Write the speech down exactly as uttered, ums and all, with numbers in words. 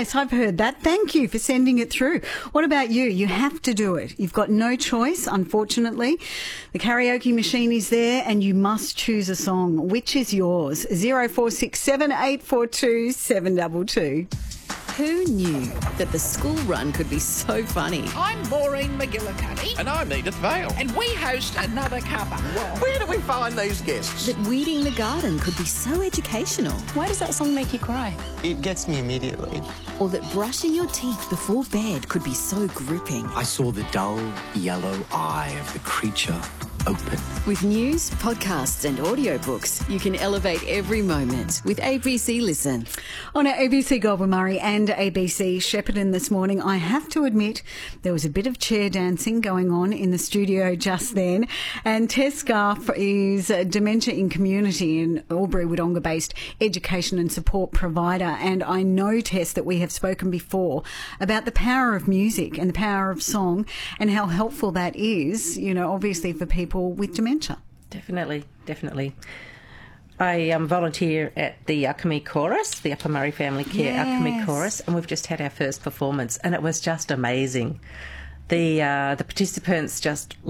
Yes, I've heard that. Thank you for sending it through. What about you? You have to do it. You've got no choice, unfortunately. The karaoke machine is there and you must choose a song. Which is yours? zero four six seven eight four two seven two two. Who knew that the school run could be so funny? I'm Maureen McGillicuddy. And I'm Edith Vale. And we host Another Cuppa. Where do we find these guests? That weeding the garden could be so educational. Why does that song make you cry? It gets me immediately. Or that brushing your teeth before bed could be so gripping. I saw the dull yellow eye of the creature open. With news, podcasts and audiobooks, you can elevate every moment with A B C Listen. On our A B C Goulburn Murray and A B C Shepparton this morning, I have to admit there was a bit of chair dancing going on in the studio just then. And Tess Scarf is a Dementia in Community and Albury-Wodonga-based education and support provider. And I know, Tess, that we have spoken before about the power of music and the power of song and how helpful that is, you know, obviously for people with dementia. Definitely, definitely. I um, volunteer at the Alchemy Chorus, the Upper Murray Family Care Yes. Alchemy Chorus, and we've just had our first performance, and it was just amazing. The uh, the participants just